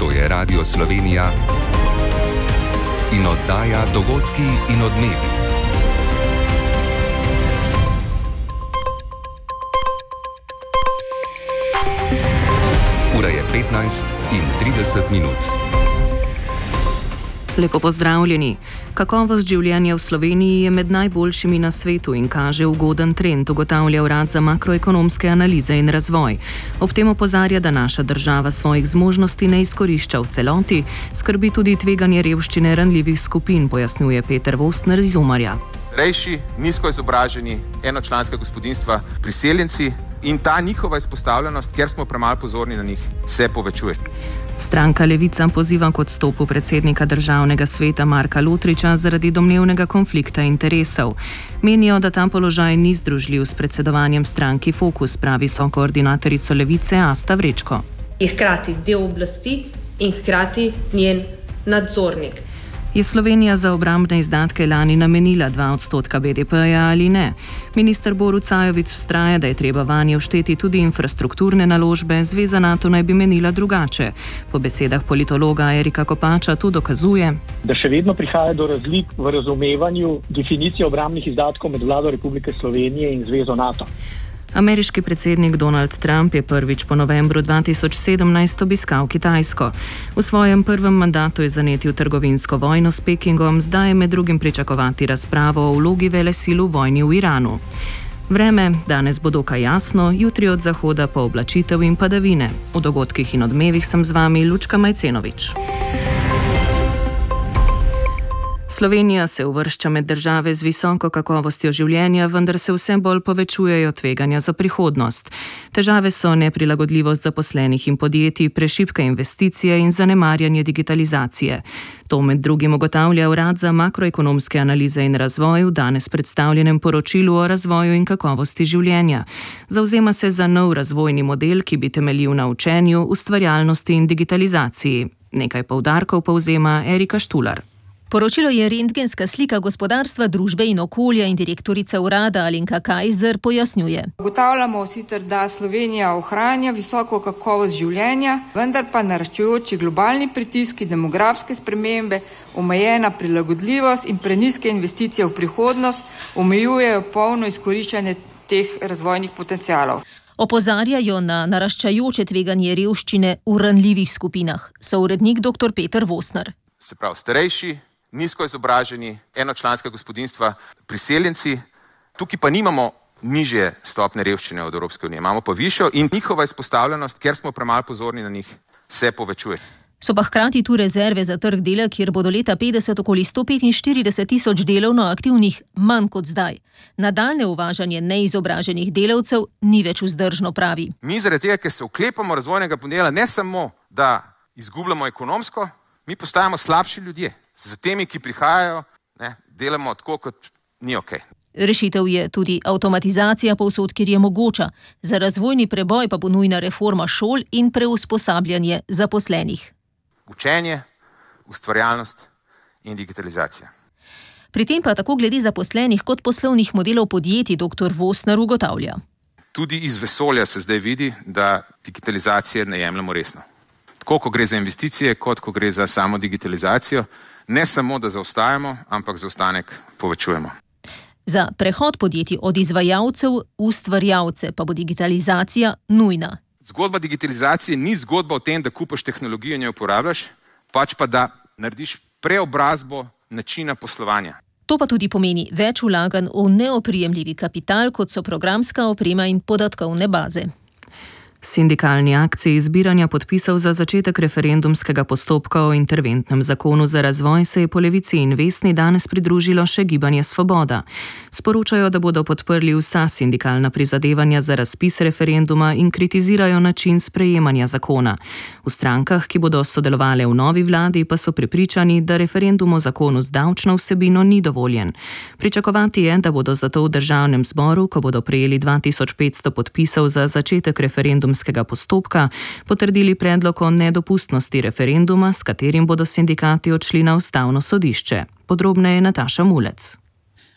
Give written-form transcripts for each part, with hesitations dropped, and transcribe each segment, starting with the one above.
To je Radio Slovenija in oddaja Dogodki in odmevi. Ura je 15:30. Lepo pozdravljeni. Kakovost življenja v Sloveniji je med najboljšimi na svetu in kaže ugoden trend, ugotavlja Urad za makroekonomske analize in razvoj. Ob tem opozarja, da naša država svojih zmožnosti ne izkorišča v celoti, skrbi tudi tveganje revščine ranljivih skupin, pojasnjuje Peter Vostner iz Umarja. Starejši, nizko izobraženi, enočlanska gospodinjstva, priseljenci in ta njihova izpostavljenost, ker smo premalo pozorni na njih, se povečuje. Stranka Levica poziva k odstopu predsednika Državnega sveta Marka Lotriča zaradi domnevnega konflikta interesov. Menijo, da ta položaj ni združljiv s predsedovanjem stranki Fokus, pravi sokoordinatorica Levice Asta Vrečko. Je hkrati del oblasti in hkrati njen nadzornik. Je Slovenija za obrambne izdatke lani namenila 2% BDP-ja ali ne? Minister Borut Sajovic vztraja, da je treba vanje všteti tudi infrastrukturne naložbe, Zveza NATO naj bi menila drugače. Po besedah politologa Erika Kopača to dokazuje, da še vedno prihaja do razlik v razumevanju definicije obrambnih izdatkov med vlado Republike Slovenije in Zvezo NATO. Ameriški predsednik Donald Trump je prvič po novembru 2017 obiskal Kitajsko. V svojem prvem mandatu je zanetil trgovinsko vojno s Pekingom, zdaj je med drugim pričakovati razpravo o vlogi velesil v vojni v Iranu. Vreme, danes bo dokaj jasno, jutri od zahoda pa oblačitev in padavine. V dogodkih in odmevih sem z vami Lučka Majcenovič. Slovenija se uvršča med države z visoko kakovostjo življenja, vendar se vse bolj povečujejo tveganja za prihodnost. Težave so neprilagodljivost zaposlenih in podjetij, prešibke investicije in zanemarjanje digitalizacije. To med drugim ugotavlja Urad za makroekonomske analize in razvoj v danes predstavljenem poročilu o razvoju in kakovosti življenja. Zavzema se za nov razvojni model, ki bi temeljil na učenju, ustvarjalnosti in digitalizaciji. Nekaj poudarkov povzema Erika Štular. Poročilo je rentgenska slika gospodarstva, družbe in okolja in direktorica urada Alenka Kajzer pojasnjuje. Ugotavljamo sicer, da Slovenija ohranja visoko kakovost življenja, vendar pa naraščajoči globalni pritiski, demografske spremembe, omejena prilagodljivost in prenizke investicije v prihodnost omejujejo polno izkoriščanje teh razvojnih potencialov. Opozarjajo na naraščajoče tveganje revščine v ranljivih skupinah, so urednik dr. Peter Vostner. Se pravi, starejši, nizko izobraženi, enočlanska gospodinjstva, priseljenci. Tukaj pa nimamo nižje stopne revščine od Evropske unije, imamo pa višjo in njihova izpostavljenost, ker smo premalo pozorni na njih, se povečuje. So pa hkrati tu rezerve za trg dela, kjer bo do leta 50 okoli 145.000 delovno aktivnih, manj kot zdaj. Nadaljne uvažanje neizobraženih delavcev ni več vzdržno, pravi. Mi zaradi tega, ker se oklepamo razvojnega modela, ne samo, da izgubljamo ekonomsko, mi postajamo slabši ljudje. Z temi, ki prihajajo, delamo tako, kot ni okej. Rešitev je tudi avtomatizacija povsod, kjer je mogoča. Za razvojni preboj pa bo nujna reforma šol in preusposabljanje zaposlenih. Učenje, ustvarjalnost in digitalizacija. Pri tem pa tako glede zaposlenih kot poslovnih modelov podjetij dr. Vostner ugotavlja. Tudi iz vesolja se zdaj vidi, da digitalizacije ne jemljemo resno. Tako, ko gre za investicije, kot ko gre za samo digitalizacijo, ne samo, da zaostajamo, ampak zaostanek povečujemo. Za prehod podjetij od izvajalcev v ustvarjalce pa bo digitalizacija nujna. Zgodba digitalizacije ni zgodba o tem, da kupiš tehnologijo in jo uporabljaš, pač pa da narediš preobrazbo načina poslovanja. To pa tudi pomeni več vlaganj v neoprijemljivi kapital, kot so programska oprema in podatkovne baze. Sindikalni akciji zbiranja podpisov za začetek referendumskega postopka o interventnem zakonu za razvoj se je po Levici in Vesni danes pridružilo še Gibanje Svoboda. Sporočajo, da bodo podprli vsa sindikalna prizadevanja za razpis referenduma in kritizirajo način sprejemanja zakona. V strankah, ki bodo sodelovale v novi vladi, pa so prepričani, da referendum o zakonu z davčno vsebino ni dovoljen. Pričakovati je, da bodo zato v državnem zboru, ko bodo prejeli 2500 podpisov za začetek referendumskega postopka, potrdili predlog o nedopustnosti referenduma, s katerim bodo sindikati odšli na ustavno sodišče. Podrobneje Nataša Mulec.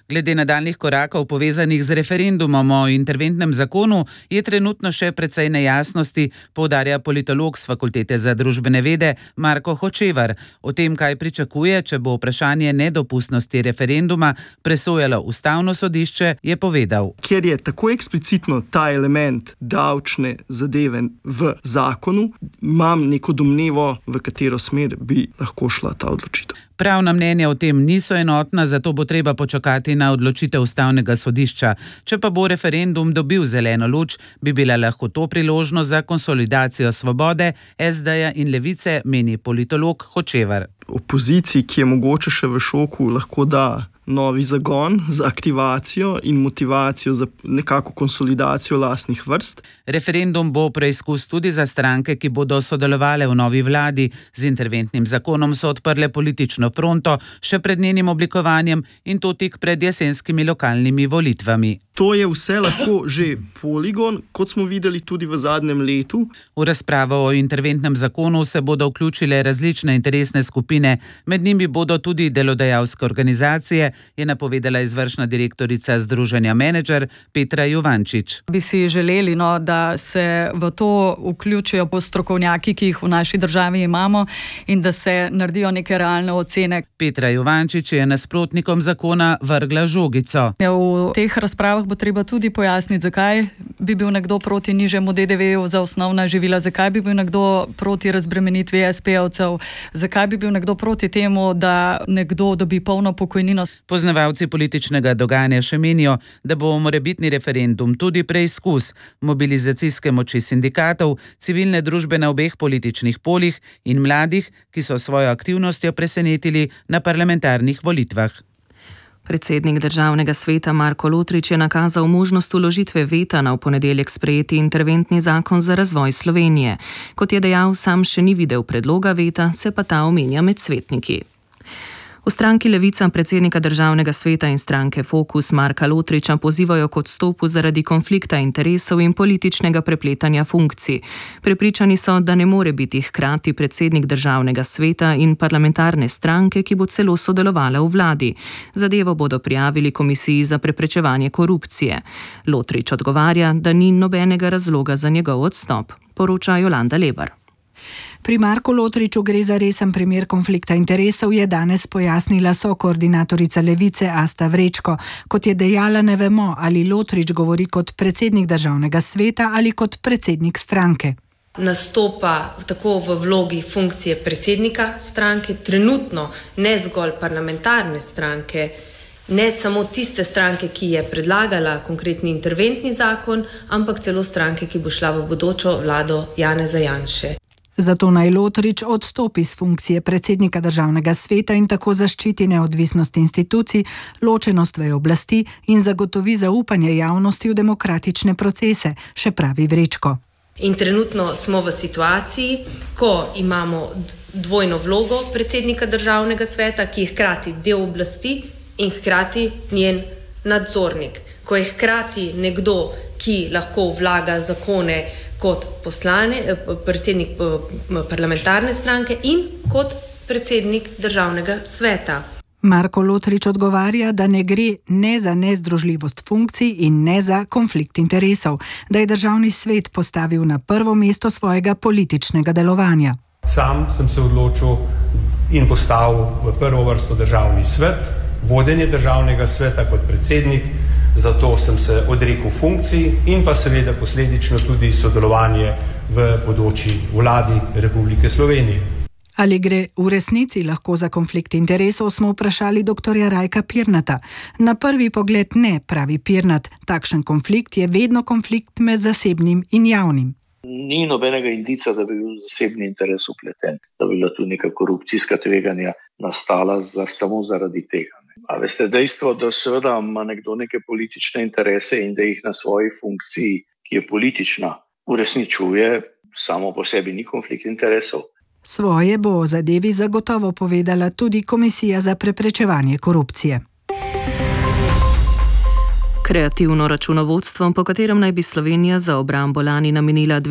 Glede nadaljnjih korakov povezanih z referendumom o interventnem zakonu je trenutno še precej nejasnosti, poudarja politolog s Fakultete za družbene vede Marko Hočevar. O tem, kaj pričakuje, če bo vprašanje nedopustnosti referenduma presojalo Ustavno sodišče, je povedal. Ker je tako eksplicitno ta element davčne zadeve v zakonu, imam neko domnevo, v katero smer bi lahko šla ta odločitev. Pravna mnenja o tem niso enotna, zato bo treba počakati na odločitev Ustavnega sodišča. Če pa bo referendum dobil zeleno luč, bi bila lahko to priložnost za konsolidacijo Svobode, SD-ja in Levice, meni politolog Hočevar. Opoziciji, ki je mogoče še v šoku, lahko da novi zagon za aktivacijo in motivacijo za nekako konsolidacijo lastnih vrst. Referendum bo preizkus tudi za stranke, ki bodo sodelovale v novi vladi. Z interventnim zakonom so odprle politično fronto še pred njenim oblikovanjem in to tik pred jesenskimi lokalnimi volitvami. To je vse lahko že poligon, kot smo videli tudi v zadnjem letu. V razpravo o interventnem zakonu se bodo vključile različne interesne skupine, med njimi bodo tudi delodajalske organizacije, je napovedala izvršna direktorica Združenja Menedžer Petra Juvančič. Bi si želeli, da se v to vključijo strokovnjaki, ki jih v naši državi imamo in da se naredijo neke realne ocene. Petra Juvančič je nasprotnikom zakona vrgla žogico. V teh razpravah bo treba tudi pojasniti, zakaj bi bil nekdo proti nižjemu DDV-ju za osnovna živila, zakaj bi bil nekdo proti razbremenitvi SP-ovcev, zakaj bi bil nekdo proti temu, da nekdo dobi polno pokojnino. Poznavalci političnega dogajanja še menijo, da bo morebitni referendum tudi preizkus mobilizacijske moči sindikatov, civilne družbe na obeh političnih poljih in mladih, ki so svojo aktivnostjo presenetili na parlamentarnih volitvah. Predsednik Državnega sveta Marko Lotrič je nakazal možnost vložitve veta na v ponedeljek sprejeti interventni zakon za razvoj Slovenije. Kot je dejal, sam še ni videl predloga veta, se pa ta omenja med svetniki. V stranki Levica predsednika Državnega sveta in stranke Fokus Marka Lotriča pozivajo k odstopu zaradi konflikta interesov in političnega prepletanja funkcij. Prepričani so, da ne more biti hkrati predsednik Državnega sveta in parlamentarne stranke, ki bo celo sodelovala v vladi. Zadevo bodo prijavili Komisiji za preprečevanje korupcije. Lotrič odgovarja, da ni nobenega razloga za njegov odstop, poroča Jolanda Lebar. Pri Marku Lotriču gre za resen primer konflikta interesov, je danes pojasnila sokoordinatorica Levice Asta Vrečko. Kot je dejala, ne vemo, ali Lotrič govori kot predsednik Državnega sveta ali kot predsednik stranke. Nastopa tako v vlogi funkcije predsednika stranke, trenutno ne zgolj parlamentarne stranke, ne samo tiste stranke, ki je predlagala konkretni interventni zakon, ampak celo stranke, ki bo šla v bodočo vlado Janeza Janše. Zato naj Lotrič odstopi z funkcije predsednika Državnega sveta in tako zaščiti neodvisnost institucij, ločenost veje oblasti in zagotovi zaupanje javnosti v demokratične procese, še pravi Vrečko. In trenutno smo v situaciji, ko imamo dvojno vlogo predsednika Državnega sveta, ki je hkrati del oblasti in hkrati njen nadzornik. Ko je hkrati nekdo, ki lahko vlaga zakone kot predsednik parlamentarne stranke in kot predsednik Državnega sveta. Marko Lotrič odgovarja, da ne gre ne za nezdružljivost funkcij in ne za konflikt interesov, da je Državni svet postavil na prvo mesto svojega političnega delovanja. Sam sem se odločil in postavil v prvo vrsto Državni svet, vodenje Državnega sveta kot predsednik, zato sem se odrekel funkciji in pa seveda posledično tudi sodelovanje v bodoči vladi Republike Slovenije. Ali gre v resnici lahko za konflikt interesov, smo vprašali dr. Rajka Pirnata. Na prvi pogled ne, pravi Pirnat. Takšen konflikt je vedno konflikt med zasebnim in javnim. Ni nobenega indica, da bi bil zasebni interes vpleten, da bi bila tu neka korupcijska tveganja nastala samo zaradi tega. A veste, dejstvo, da seveda ima nekdo neke politične interese in da jih na svoji funkciji, ki je politična, uresničuje, samo po sebi ni konflikt interesov. Svoje bo o zadevi zagotovo povedala tudi Komisija za preprečevanje korupcije. Kreativno računovodstvo, po katerem naj bi Slovenija za obrambo lani namenila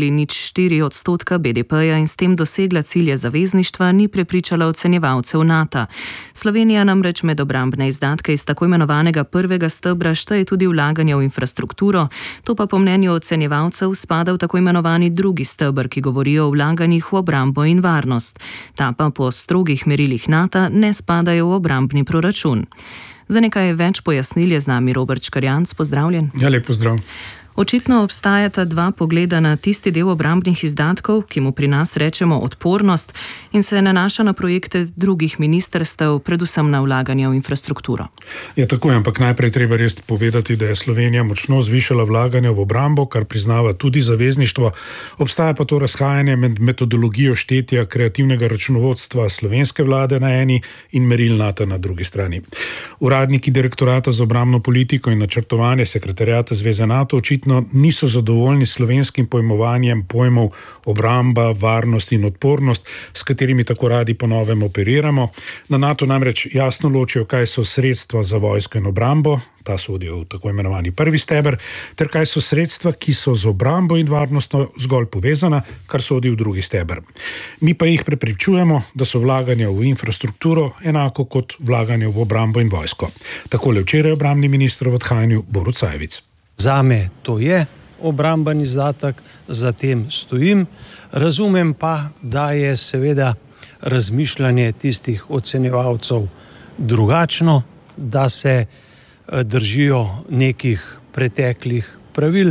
2,04% BDP-ja in s tem dosegla cilje zavezništva, ni prepričala ocenjevalcev NATO. Slovenija namreč med obrambne izdatke iz tako imenovanega prvega stebra šteje tudi vlaganja v infrastrukturo, to pa po mnenju ocenjevalcev spada v tako imenovani drugi steber, ki govori o vlaganjih v obrambo in varnost. Ta pa po strogih merilih NATO ne spadajo v obrambni proračun. Za nekaj več pojasnil je z nami Robert Škarjanc. Pozdravljen. Ja, lep pozdrav. Očitno obstajata dva pogleda na tisti del obrambnih izdatkov, ki mu pri nas rečemo odpornost, in se nanaša na projekte drugih ministrstev, predvsem na vlaganja v infrastrukturo. Ja, tako je, ampak najprej treba res povedati, da je Slovenija močno zvišala vlaganja v obrambo, kar priznava tudi zavezništvo. Obstaja pa to razhajanje med metodologijo štetja kreativnega računovodstva slovenske vlade na eni in meril NATO na drugi strani. Uradniki Direktorata za obrambno politiko in načrtovanje Sekretariata Zveze NATO očitno niso zadovoljni s slovenskim pojmovanjem pojmov obramba, varnost in odpornost, s katerimi tako radi po novem operiramo. Na NATO namreč jasno ločijo, kaj so sredstva za vojsko in obrambo, ta sodijo v tako imenovani prvi steber, ter kaj so sredstva, ki so z obrambo in varnostno zgolj povezana, kar sodi v drugi steber. Mi pa jih prepričujemo, da so vlaganja v infrastrukturo enako kot vlaganja v obrambo in vojsko. Takole včeraj obrambni minister v odhajanju Borut Sajovic. Zame to je obramben izdatek, za tem stojim. Razumem pa, da je seveda razmišljanje tistih ocenjevalcev drugačno, da se držijo nekih preteklih pravil.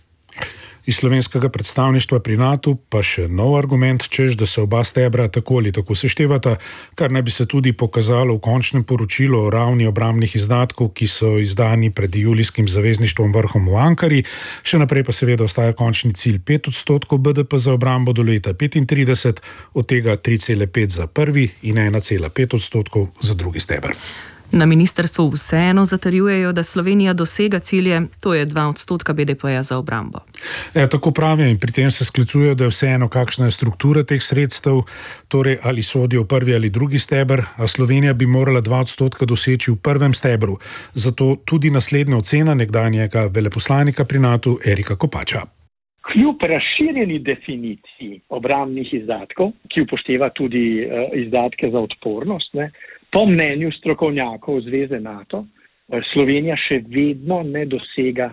Iz slovenskega predstavništva pri NATO pa še nov argument, češ, da se oba stebra tako ali tako seštevata, kar naj bi se tudi pokazalo v končnem poročilu o ravni obrambnih izdatkov, ki so izdani pred julijskim zavezništvom vrhom v Ankari. Še naprej pa seveda ostaja končni cilj 5% BDP za obrambo do leta 2035, od tega 3,5 za prvi in 1,5% za drugi steber. Na ministrstvu vseeno zatrjujejo, da Slovenija dosega cilje, to je 2% BDP-ja za obrambo. Tako pravijo in pri tem se sklicujejo, da je vseeno kakšna je struktura teh sredstev, torej ali sodijo v prvi ali drugi steber, a Slovenija bi morala 2% doseči v prvem stebru. Zato tudi naslednja ocena nekdanjega veleposlanika pri NATO Erika Kopača. Kljub razširjeni definiciji obrambnih izdatkov, ki upošteva tudi izdatke za odpornost, po mnenju strokovnjakov Zveze NATO, Slovenija še vedno ne dosega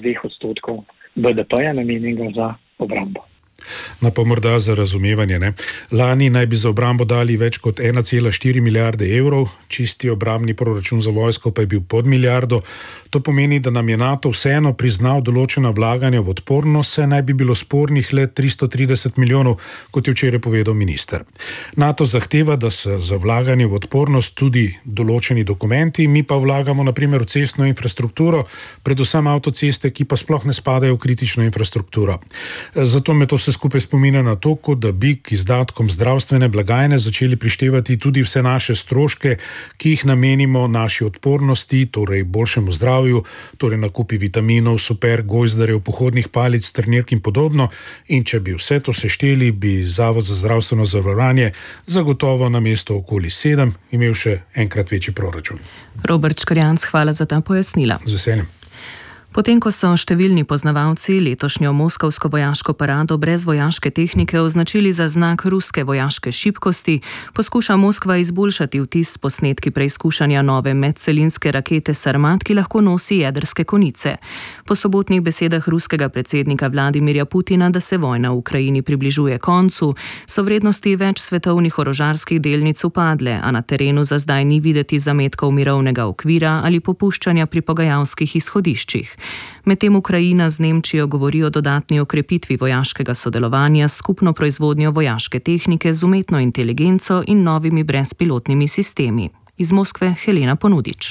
2% BDP-ja namenjenega za obrambo. No pa morda za razumevanje, ne. Lani naj bi za obrambo dali več kot 1,4 milijarde evrov, čisti obrambni proračun za vojsko pa je bil pod milijardo. To pomeni, da nam je NATO vseeno priznal določena vlaganja v odpornost, saj naj bi bilo spornih le 330 milijonov, kot je včeraj povedal minister. NATO zahteva, da se za vlaganje v odpornost tudi določeni dokumenti, mi pa vlagamo na primer v cestno infrastrukturo, predvsem avtoceste, ki pa sploh ne spadajo v kritično infrastrukturo. Zato me to se skupaj spominja na to, kot da bi k izdatkom zdravstvene blagajne začeli prištevati tudi vse naše stroške, ki jih namenimo naši odpornosti, torej boljšemu zdravju, torej nakupi vitaminov, super, gojzdarjev, pohodnih palic, trenirk in podobno. In če bi vse to sešteli, bi Zavod za zdravstveno zavarovanje zagotovo na mesto okoli 7 imel še enkrat večji proračun. Robert Škarjanc, hvala za ta pojasnila. Z veseljem. Potem, ko so številni poznavalci letošnjo moskovsko vojaško parado brez vojaške tehnike označili za znak ruske vojaške šibkosti, poskuša Moskva izboljšati vtis s posnetki preizkušanja nove medcelinske rakete Sarmat, ki lahko nosi jedrske konice. Po sobotnih besedah ruskega predsednika Vladimirja Putina, da se vojna v Ukrajini približuje koncu, so vrednosti več svetovnih orožarskih delnic upadle, a na terenu za zdaj ni videti zametkov mirovnega okvira ali popuščanja pri pogajalskih izhodiščih. Medtem Ukrajina z Nemčijo govori o dodatni okrepitvi vojaškega sodelovanja s skupno proizvodnjo vojaške tehnike z umetno inteligenco in novimi brezpilotnimi sistemi. Iz Moskve Helena Ponudič.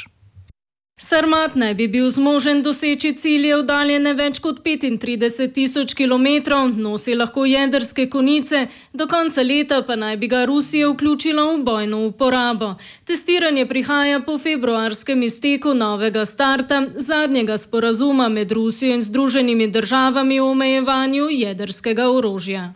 Sarmat naj bi bil zmožen doseči cilje oddaljene več kot 35.000 kilometrov, nosi lahko jedrske konice, do konca leta pa naj bi ga Rusija vključila v bojno uporabo. Testiranje prihaja po februarskem izteku novega starta, zadnjega sporazuma med Rusijo in Združenimi državami o omejevanju jedrskega orožja.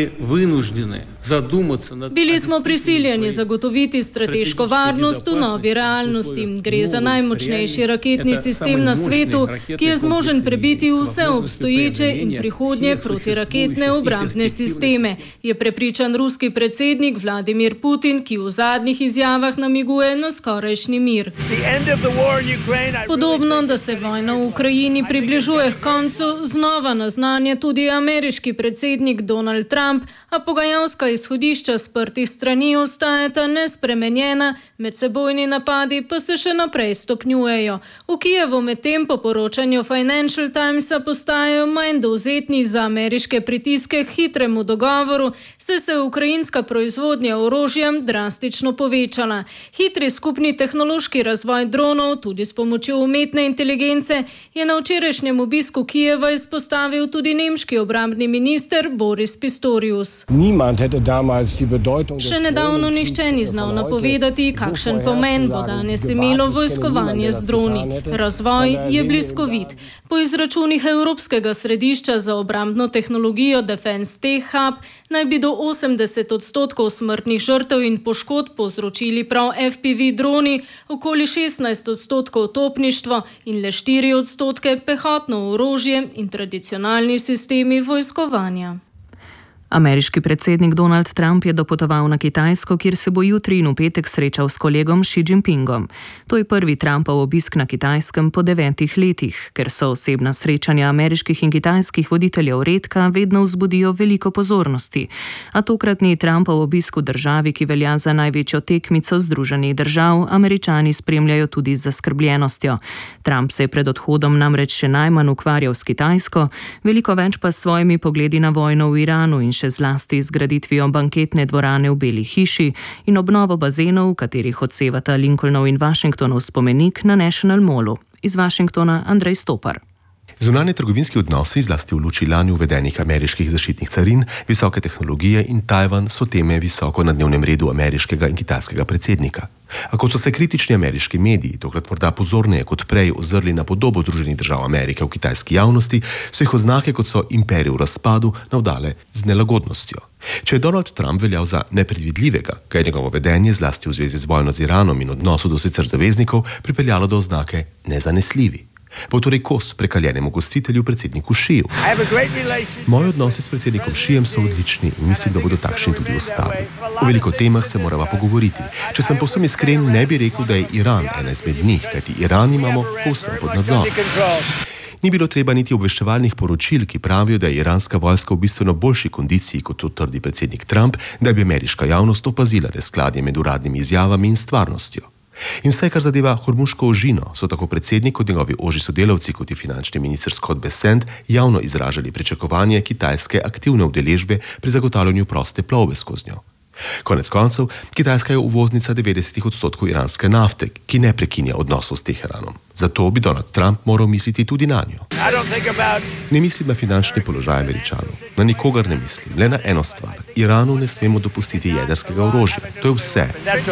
Bili smo prisiljeni zagotoviti strateško varnost v novi realnosti. Gre za najmočnejši najmočnejši raketni sistem na svetu, ki je zmožen prebiti vse obstoječe in prihodnje protiraketne obrambne sisteme, je prepričan ruski predsednik Vladimir Putin, ki v zadnjih izjavah namiguje na skorajšnji mir. Podobno, da se vojna v Ukrajini približuje k koncu, znova naznanja tudi ameriški predsednik Donald Trump, a pogajalska izhodišča sprtih strani ostajata nespremenjena, medsebojni napadi pa se še naprej stopnjujejo. V Kijevu medtem po poročanju Financial Timesa postajajo manj dovzetni za ameriške pritiske k hitremu dogovoru, saj se ukrajinska proizvodnja orožja drastično povečala. Hitri skupni tehnološki razvoj dronov, tudi s pomočjo umetne inteligence, je na včerajšnjem obisku Kijeva izpostavil tudi nemški obrambni minister Boris Pistorius. Še nedavno nihče ni znal napovedati, kakšen pomen bo danes imelo vojskovanje z droni. Razvoj je bliskovit. Po izračunih Evropskega središča za obrambno tehnologijo Defense Tech Hub naj bi do 80% smrtnih žrtev in poškodb povzročili prav FPV droni, okoli 16% topništvo in le 4% pehotno orožje in tradicionalni sistemi vojskovanja. Ameriški predsednik Donald Trump je dopotoval na Kitajsko, kjer se bo jutri in v petek srečal s kolegom Xi Jinpingom. To je prvi Trumpov obisk na Kitajskem po 9 letih, ker so osebna srečanja ameriških in kitajskih voditeljev redka, vedno vzbudijo veliko pozornosti. A tokratni Trumpov obisk v državi, ki velja za največjo tekmico Združenih držav, Američani spremljajo tudi z zaskrbljenostjo. Trump se je pred odhodom namreč še najmanj ukvarjal s Kitajsko, veliko več pa s svojimi pogledi na vojno v Iranu in še zlasti zgraditvijo banketne dvorane v Beli hiši in obnovo bazenov, v katerih odsevata Lincolnov in Washingtonov spomenik na National Mallu. Iz Washingtona Andrej Stopar. Zunanje trgovinski odnosi, zlasti v luči lani uvedenih ameriških zaščitnih carin, visoke tehnologije in Tajvan so teme visoko na dnevnem redu ameriškega in kitajskega predsednika. A kot so se kritični ameriški mediji, tokrat morda pozorneje kot prej, ozrli na podobo Združenih držav Amerike v kitajski javnosti, so jih oznake, kot so imperij v razpadu, navdale z nelagodnostjo. Če je Donald Trump veljal za nepredvidljivega, kaj je njegovo vedenje, zlasti v zvezi z vojno z Iranom in odnosu do sicer zaveznikov, pripeljalo do oznake nezanesljivi. Bo torej kos prekaljenemu gostitelju predsedniku Šiju. Moji odnosi s predsednikom Šijem so odlični in mislim, da bodo takšni tudi ostali. O veliko temah se morava pogovoriti. Če sem povsem iskren, ne bi rekel, da je Iran ena izmed njih, kajti Iran imamo povsem pod nadzorom. Ni bilo treba niti obveščevalnih poročil, ki pravijo, da je iranska vojska v bistveno boljši kondiciji, kot to trdi predsednik Trump, da bi ameriška javnost opazila neskladje med uradnimi izjavami in stvarnostjo. In vse, kar zadeva Hormuško ožino, so tako predsednik kot njegovi ožji sodelavci, kot je finančni minister Scott Bessent, javno izražali pričakovanje kitajske aktivne udeležbe pri zagotavljanju proste plovbe skozi njo. Konec koncev, Kitajska je uvoznica 90% iranske nafte, ki ne prekinja odnosov s Teheranom. Zato bi Donald Trump moral misliti tudi na njo. Ne mislim na finančni položaj Američanov. Na nikogar ne mislim, le na eno stvar. Iranu ne smemo dopustiti jedrskega orožja. To je vse.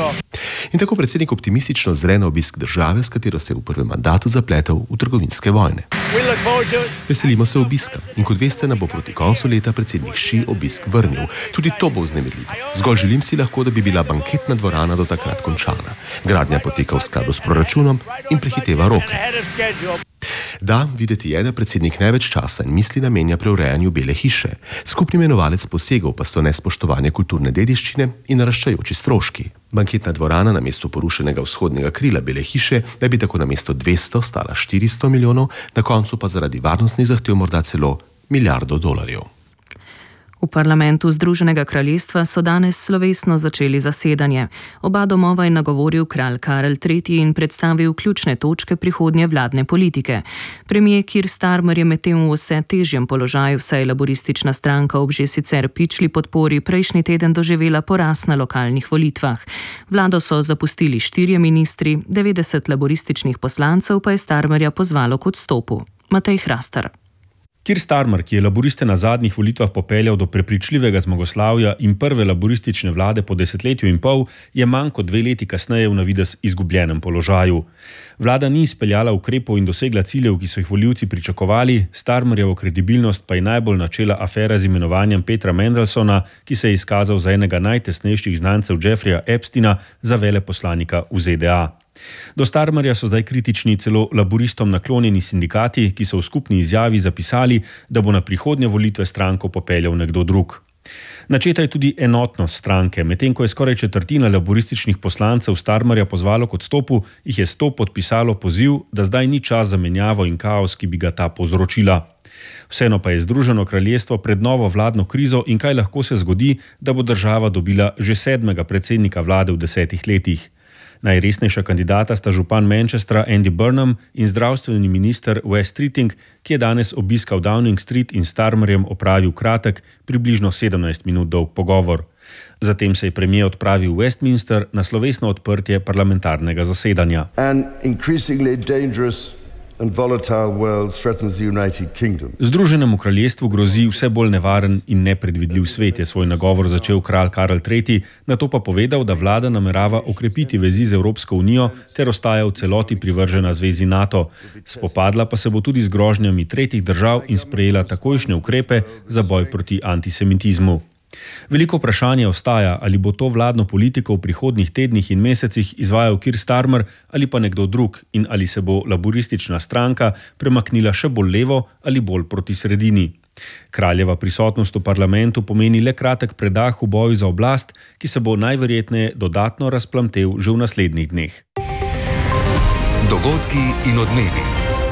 In tako predsednik optimistično zre na obisk države, s katero se je v prvem mandatu zapletel v trgovinske vojne. Veselimo se obiska in kot veste, nam bo proti koncu leta predsednik Xi obisk vrnil. Tudi to bo vznemirljivo. Zgolj želim si lahko, da bi bila banketna dvorana do takrat končana. Gradnja poteka v skladu s proračunom in prehiteva roke. Da, videti je, da predsednik največ časa in misli namenja preurejanju Bele hiše. Skupni imenovalec posegov pa so nespoštovanje kulturne dediščine in naraščajoči stroški. Banketna dvorana na mestu porušenega vzhodnega krila Bele hiše naj bi tako na mesto 200 stala 400 milijonov, na koncu pa zaradi varnostnih zahtev morda celo $1 milijardo. V parlamentu Združenega kraljestva so danes slovesno začeli zasedanje. Oba domova je nagovoril kralj Karel III. In predstavil ključne točke prihodnje vladne politike. Premier Keir Starmer je medtem v vse težjem položaju, saj je laboristična stranka ob že sicer pičli podpori prejšnji teden doživela poraz na lokalnih volitvah. Vlado so zapustili 4 ministri, 90 laborističnih poslancev pa je Starmerja pozvalo k odstopu. Matej Hrastar. Keir Starmer, ki je laboriste na zadnjih volitvah popeljal do prepričljivega zmagoslavja in prve laboristične vlade po 10 letju in pol, je manj kot 2 leti kasneje v navidez izgubljenem položaju. Vlada ni izpeljala ukrepov in dosegla ciljev, ki so jih volivci pričakovali, Starmerjevo kredibilnost pa je najbolj načela afera z imenovanjem Petra Mandelsona, ki se je izkazal za enega najtesnejših znancev Jeffreya Epsteina za veleposlanika v ZDA. Do Starmerja so zdaj kritični celo laburistom naklonjeni sindikati, ki so v skupni izjavi zapisali, da bo na prihodnje volitve stranko popeljal nekdo drug. Načeta je tudi enotnost stranke, medtem ko je skoraj četrtina laburističnih poslancev Starmerja pozvalo k odstopu, jih je 100 podpisalo poziv, da zdaj ni čas za menjavo in kaos, ki bi ga ta povzročila. Vseeno pa je Združeno kraljestvo pred novo vladno krizo in kaj lahko se zgodi, da bo država dobila že 7. predsednika vlade v 10 letih. Najresnejša kandidata sta župan Manchestra Andy Burnham in zdravstveni minister Wes Streeting, ki je danes obiskal Downing Street in Starmerjem opravil kratek, približno 17 minut dolg pogovor. Zatem se je premier odpravil v Westminster na slovesno odprtje parlamentarnega zasedanja. Združenemu kraljestvu grozi vse bolj nevaren in nepredvidljiv svet, je svoj nagovor začel kralj Karl III, nato pa povedal, da vlada namerava okrepiti vezi z Evropsko unijo ter ostaja v celoti privržena zvezi NATO. Spopadla pa se bo tudi z grožnjami tretjih držav in sprejela takojšnje ukrepe za boj proti antisemitizmu. Veliko vprašanje ostaja, ali bo to vladno politiko v prihodnjih tednih in mesecih izvajal Keir Starmer ali pa nekdo drug in ali se bo laburistična stranka premaknila še bolj levo ali bolj proti sredini. Kraljeva prisotnost v parlamentu pomeni le kratek predah v boju za oblast, ki se bo najverjetneje dodatno razplamtel že v naslednjih dneh. Dogodki in odmevi.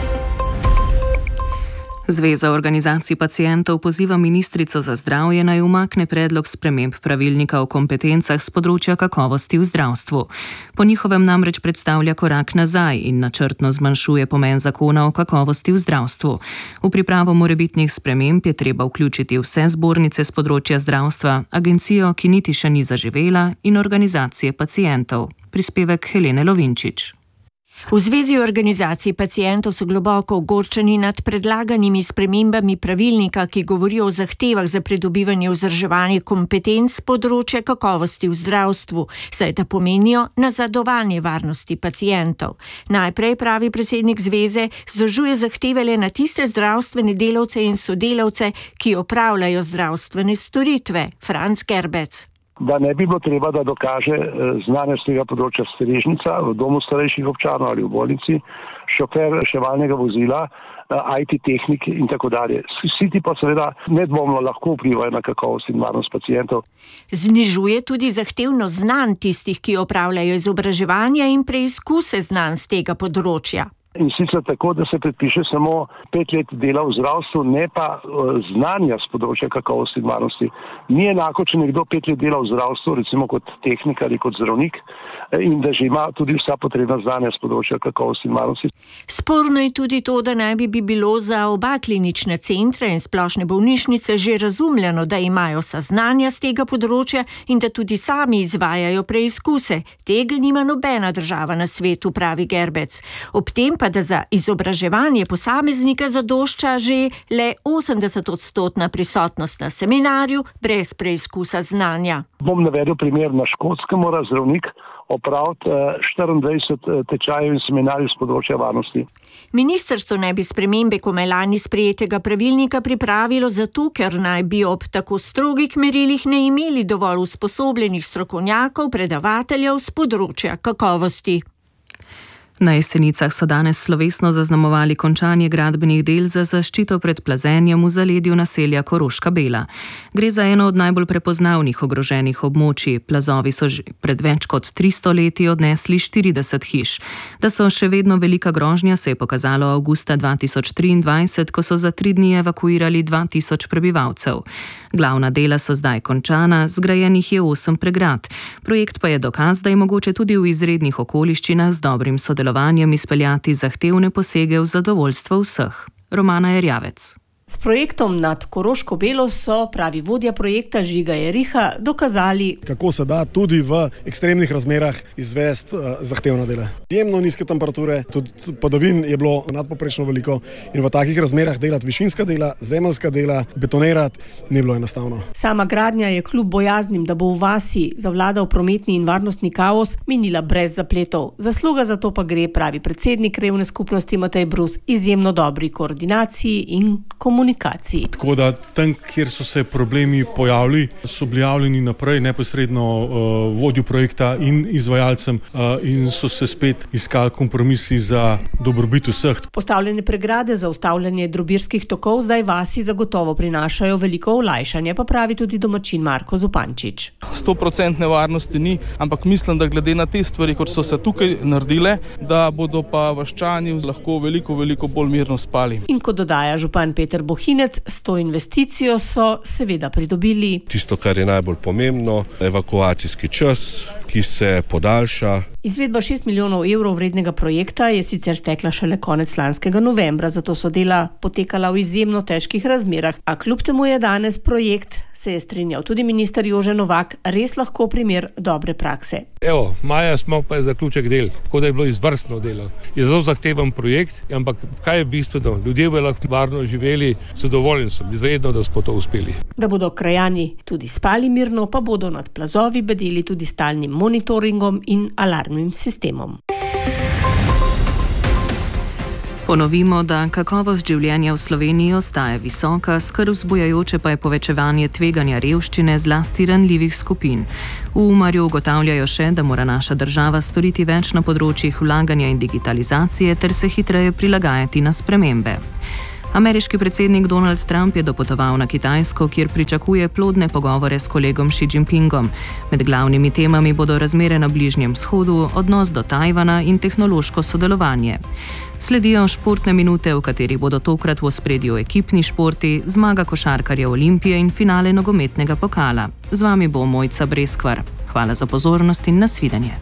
Zveza organizacij pacientov poziva ministrico za zdravje naj umakne predlog sprememb pravilnika o kompetencah z področja kakovosti v zdravstvu. Po njihovem namreč predstavlja korak nazaj in načrtno zmanjšuje pomen zakona o kakovosti v zdravstvu. V pripravo morebitnih sprememb je treba vključiti vse zbornice z področja zdravstva, agencijo, ki niti še ni zaživela, in organizacije pacientov. Prispevek Helene Lovinčič. V Zvezi organizacij pacientov so globoko ogorčeni nad predlaganimi spremembami pravilnika, ki govorijo o zahtevah za pridobivanje vzdrževanja kompetenc z področja kakovosti v zdravstvu, saj da pomenijo nazadovanje varnosti pacientov. Najprej, pravi predsednik zveze, zožuje zahteve le na tiste zdravstvene delavce in sodelavce, ki opravljajo zdravstvene storitve. Franc Gerbec. Da ne bi bilo treba, da dokaže znanje z tega področja strežnica v domu starejših občanov ali v bolnici, šofer reševalnega vozila, IT tehnik in tako dalje. Vsi ti pa seveda nedvomno lahko vplivajo na kakovost in varnost pacientov. Znižuje tudi zahtevnost znanj tistih, ki opravljajo izobraževanja in preizkuse znanj z tega področja. In sicer tako, da se predpiše samo 5 let dela v zdravstvu, ne pa znanja z področja kakovosti in varnosti. Ni enako, če nekdo 5 let dela v zdravstvu, recimo kot tehnik ali kot zdravnik, in da že ima tudi vsa potrebna znanja z področja kakovosti in varnosti. Sporno je tudi to, da naj bi bilo za oba klinične centre in splošne bolnišnice že razumljeno, da imajo vsa znanja z tega področja in da tudi sami izvajajo preizkuse. Tega nima nobena država na svetu, pravi Gerbec. Ob tem pa da za izobraževanje posameznika zadošča že le 80% prisotnost na seminarju brez preizkusa znanja. Bom navedel primer, na Škotskem mora zdravnik opraviti 24 tečajev in seminarjev z področja varnosti. Ministrstvo naj bi spremembe komaj lani sprejetega pravilnika pripravilo zato, ker naj bi ob tako strogih merilih ne imeli dovolj usposobljenih strokovnjakov, predavateljev z področja kakovosti. Na Jesenicah so danes slovesno zaznamovali končanje gradbenih del za zaščito pred plazenjem v zaledju naselja Koroška Bela. Gre za eno od najbolj prepoznavnih ogroženih območij. Plazovi so že pred več kot 300 leti odnesli 40 hiš. Da so še vedno velika grožnja, se je pokazalo avgusta 2023, ko so za 3 dni evakuirali 2000 prebivalcev. Glavna dela so zdaj končana, zgrajenih je 8 pregrad. Projekt pa je dokaz, da je mogoče tudi v izrednih okoliščinah z dobrim sodelovanjem izpeljati zahtevne posege v zadovoljstvo vseh. Romana Erjavec. S projektom nad Koroško Belo so, pravi vodja projekta Žiga Jeriha, dokazali, kako se da tudi v ekstremnih razmerah izvesti zahtevna dela. Izjemno nizke temperature, tudi padavin je bilo nadpoprečno veliko in v takih razmerah delati višinska dela, zemeljska dela, betonirati ni bilo enostavno. Sama gradnja je kljub bojaznim, da bo v vasi zavladal prometni in varnostni kaos, minila brez zapletov. Zasluga za to pa gre, pravi predsednik krajevne skupnosti Matej Brus, izjemno dobri koordinaciji in komunikaciji. komunikaciji. Tako da tam, kjer so se problemi pojavili, so bili javljeni naprej neposredno vodju projekta in izvajalcem in so se spet iskali kompromisi za dobrobit vseh. Postavljene pregrade za ustavljanje drobirskih tokov zdaj vasi zagotovo prinašajo veliko olajšanje, pa pravi tudi domačin Marko Zupančič. 100% varnosti ni, ampak mislim, da glede na te stvari, kot so se tukaj naredile, da bodo pa vaščani lahko veliko bolj mirno spali. In kot dodaja župan Peter Bohinec, s to investicijo so seveda pridobili tisto, kar je najbolj pomembno, evakuacijski čas, ki se podaljša. Izvedba 6 milijonov evrov vrednega projekta je sicer stekla šele konec lanskega novembra, zato so dela potekala v izjemno težkih razmerah, a kljub temu je danes projekt, se je strinjal tudi minister Jože Novak, res lahko primer dobre prakse. Evo, maja smo pa je zaključek del, tako da je bilo izvrstno delo. Je zelo zahteven projekt, ampak kaj je bistveno? Ljudje bodo lahko varno živeli, zadovoljen sem, izredno, da smo to uspeli. Da bodo krajani tudi spali mirno, pa bodo nad plazovi bedeli tudi stalnim monitoringom in alarmnim sistemom. Ponovimo, da kakovost življenja v Sloveniji ostaja visoka, skrb vzbujajoče pa je povečevanje tveganja revščine zlasti ranljivih skupin. V Umarju ugotavljajo še, da mora naša država storiti več na področjih vlaganja in digitalizacije ter se hitreje prilagajati na spremembe. Ameriški predsednik Donald Trump je dopotoval na Kitajsko, kjer pričakuje plodne pogovore s kolegom Xi Jinpingom. Med glavnimi temami bodo razmere na Bližnjem vzhodu, odnos do Tajvana in tehnološko sodelovanje. Sledijo športne minute, v katerih bodo tokrat v ospredju ekipni športi, zmaga košarkarja Olimpije in finale nogometnega pokala. Z vami bo Mojca Breskvar. Hvala za pozornost in nasvidenje.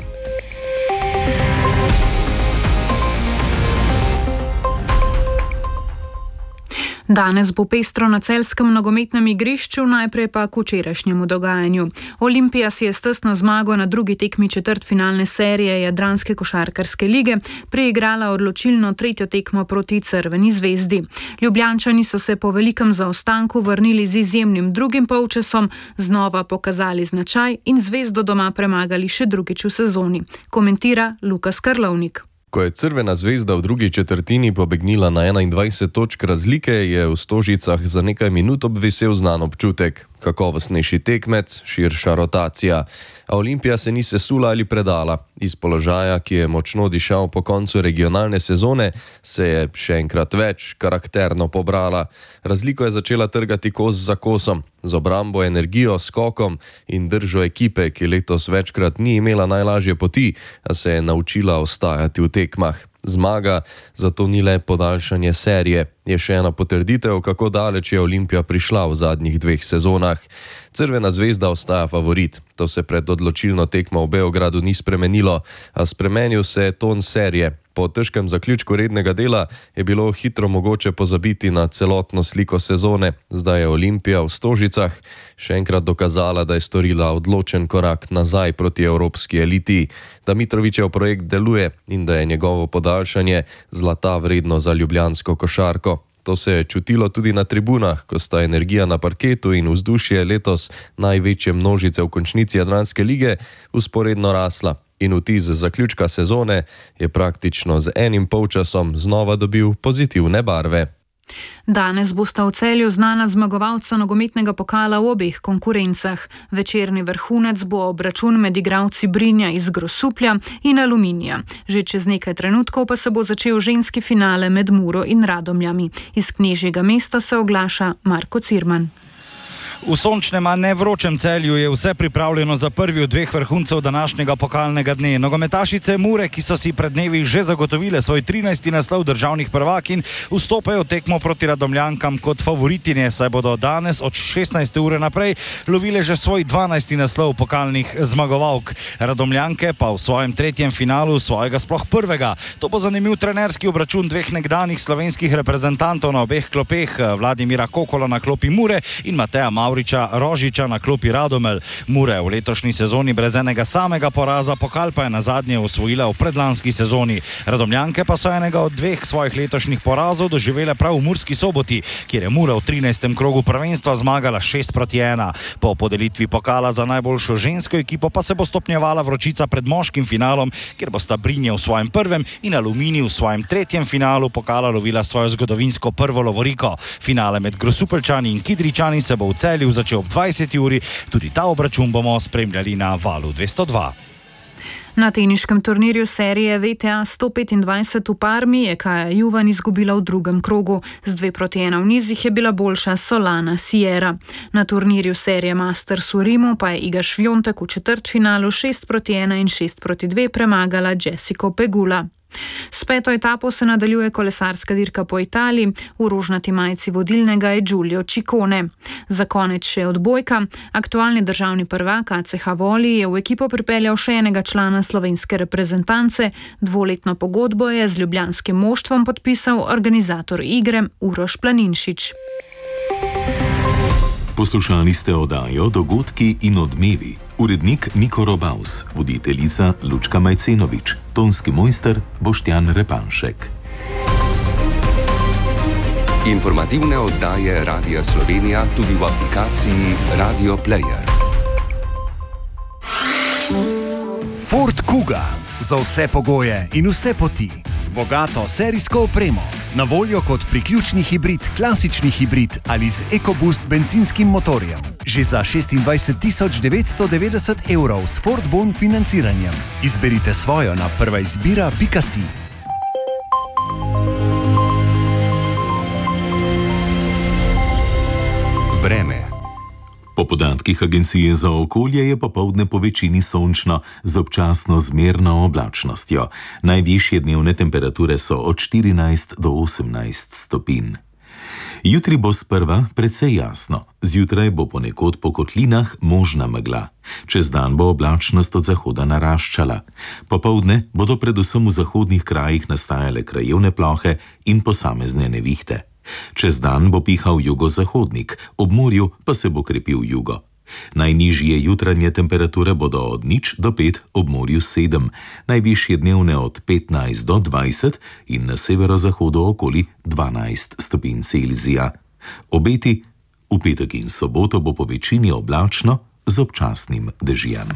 Danes bo pestro na celjskem nogometnem igrišču, najprej pa k včerajšnjemu dogajanju. Olimpija si je s tesno zmago na drugi tekmi četrtfinalne serije Jadranske košarkarske lige preigrala odločilno tretjo tekmo proti Crveni zvezdi. Ljubljančani so se po velikem zaostanku vrnili z izjemnim drugim polčasom, znova pokazali značaj in Zvezdo doma premagali še drugič v sezoni. Komentira Lukas Karlovnik. Ko je Crvena zvezda v drugi četrtini pobegnila na 21 točk razlike, je v Stožicah za nekaj minut obvisel znan občutek. Kakovostnejši tekmec, širša rotacija. A Olimpija se ni sesula ali predala. Iz položaja, ki je močno dišal po koncu regionalne sezone, se je še enkrat več karakterno pobrala. Razliko je začela trgati kos za kosom, z obrambo, energijo, skokom in držo ekipe, ki letos večkrat ni imela najlažje poti, a se je naučila ostajati v tekmah. Zmaga, zato ni le podaljšanje serije. Je še ena potrditev, kako daleč je Olimpija prišla v zadnjih 2 sezonah. Crvena zvezda ostaja favorit. To se pred odločilno tekmo v Beogradu ni spremenilo, a spremenil se je ton serije. Po težkem zaključku rednega dela je bilo hitro mogoče pozabiti na celotno sliko sezone. Zdaj je Olimpija v Stožicah še enkrat dokazala, da je storila odločen korak nazaj proti evropski eliti, da Mitrovićev projekt deluje in da je njegovo podaljšanje zlata vredno za ljubljansko košarko. To se je čutilo tudi na tribunah, ko sta energija na parketu in vzdušje letos največje množice v končnici Jadranske lige vzporedno rasla. In vtis zaključka sezone je praktično z enim polčasom znova dobil pozitivne barve. Danes bosta v Celju znana zmagovalca nogometnega pokala v obeh konkurencah. Večerni vrhunec bo obračun med igralci Brinja iz Grosuplja in Aluminija. Že čez nekaj trenutkov pa se bo začel ženski finale med Muro in Radomljami. Iz Knežjega mesta se oglaša Marko Cirman. V sončnem, a ne vročem Celju je vse pripravljeno za prvi od 2 vrhuncev današnjega pokalnega dne. Nogometašice Mure, ki so si pred dnevi že zagotovile svoj 13. naslov državnih prvakinj, vstopajo tekmo proti Radomljankam kot favoritinje, saj bodo danes od 16. ure naprej lovile že svoj 12. naslov pokalnih zmagovalk. Radomljanke pa v svojem 3. finalu svojega sploh prvega. To bo zanimiv trenerski obračun 2 nekdanjih slovenskih reprezentantov na obeh klopeh, Vladimira Kokola na klopi Mure in Mateja Mavriča Lovriča Rožiča na klopi Radomel. Mure v letošnji sezoni brez enega samega poraza, pokal pa je nazadnje osvojila v predlanski sezoni. Radomljanke pa so enega od dveh svojih letošnjih porazov doživele prav v Murski Soboti, kjer je Mura v 13. krogu prvenstva zmagala 6-1. Po podelitvi pokala za najboljšo žensko ekipo pa se bo stopnjevala vročica pred moškim finalom, kjer bosta Brinje v svojem prvem in Aluminij v svojem tretjem finalu pokala lovila svojo zgodovinsko prvo lovoriko. Finale med Grosupeljčani in Kidričani se bo v Celju začel ob 20. uri. Tudi ta obračun bomo spremljali na Valu 202. Na teniškem turnirju serije VTA 125 v Parmi je Kaja Juvan izgubila v drugem krogu. Z 2-1 v nizih je bila boljša Solana Sierra. Na turnirju serije Masters v Rimu pa je Iga Švjontek v četrtfinalu 6-1 in 6-2 premagala Jessico Pegula. S 5. etapo se nadaljuje kolesarska dirka po Italiji, v rožnati majici vodilnega je Giulio Ciccone. Za konec še odbojka. Aktualni državni prvak ACH Voli je v ekipo pripeljal še enega člana slovenske reprezentance. 2-letno pogodbo je z ljubljanskim moštvom podpisal organizator igre Uroš Planinšič. Poslušali ste oddajo Dogodki in odmevi. Urednik Niko Robaus, voditeljica Lučka Majcenovič, tonski mojster Boštjan Repanšek. Informativne oddaje Radia Slovenija tudi v aplikaciji Radio Player. Ford Kuga. Za vse pogoje in vse poti. Z bogato serijsko opremo. Na voljo kot priključni hibrid, klasični hibrid ali z EcoBoost bencinskim motorjem. Že za 26.990 € s Ford Bon financiranjem. Izberite svojo na prvaizbira.si. Vreme. Po podatkih Agencije za okolje je popoldne po večini sončno z občasno zmerno oblačnostjo. Najvišje dnevne temperature so od 14 do 18 stopinj. Jutri bo sprva precej jasno. Zjutraj bo ponekod po kotlinah možna megla. Čez dan bo oblačnost od zahoda naraščala. Popoldne bodo predvsem v zahodnih krajih nastajale krajevne plohe in posamezne nevihte. Čez dan bo pihal jugozahodnik, ob morju pa se bo krepil jugo. Najnižje jutranje temperature bodo od 0 do 5, ob morju 7, najvišje dnevne od 15 do 20 in na severozahodu okoli 12 stopinj Celzija. Obeti: v petek in soboto bo po večini oblačno z občasnim dežjem.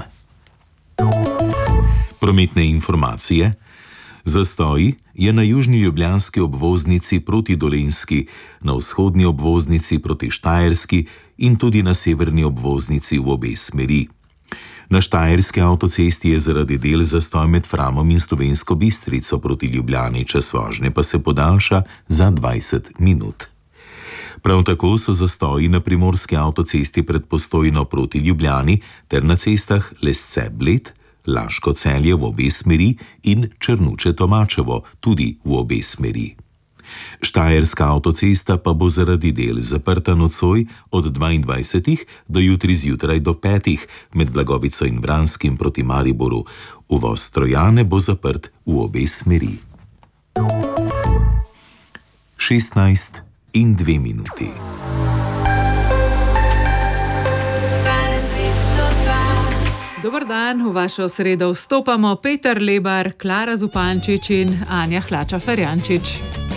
Prometne informacije. Zastoji je na južni ljubljanski obvoznici proti Dolenjski, na vzhodni obvoznici proti Štajerski in tudi na severni obvoznici v obe smeri. Na Štajerski avtocesti je zaradi del zastoj med Framom in Slovensko Bistrico proti Ljubljani, čas vožnje pa se podaljša za 20 minut. Prav tako so zastoji na primorski avtocesti pred Postojno proti Ljubljani ter na cestah Lesce-Bled, Laško-Celje v obe smeri in Črnuče-Tomačevo tudi v obe smeri. Štajerska avtocesta pa bo zaradi del zaprta nocoj od 22 do jutri zjutraj do 5 med Blagovico in Vranskim proti Mariboru. Uvoz Trojane bo zaprt v obe smeri. 16:02. Dobar dan, v vašo sredo vstopamo Peter Lebar, Klara Zupančič in Anja Hlača-Ferjančič.